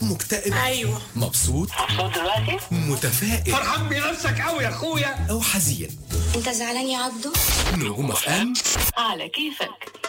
مكتئب؟ ايوه. مبسوط دلوقتي متفائل فرحان بنفسك قوي يا اخويا او حزين؟ انت زعلان يا عبدو؟ نجوم اف ام على كيفك.